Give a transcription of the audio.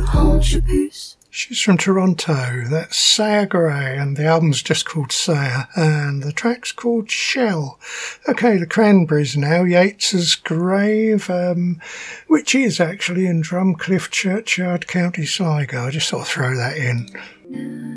hold your peace. She's from Toronto. That's Saya Gray, and the album's just called Saya, and the track's called Shell. Okay, the Cranberries now. Yeats's grave, which is actually in Drumcliff Churchyard, County Sligo. I just thought I'd throw that in.